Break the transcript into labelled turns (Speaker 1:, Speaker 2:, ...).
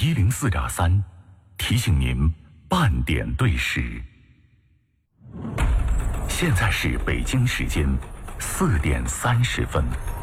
Speaker 1: 104.3，提醒您半点对时。现在是北京时间4点30分。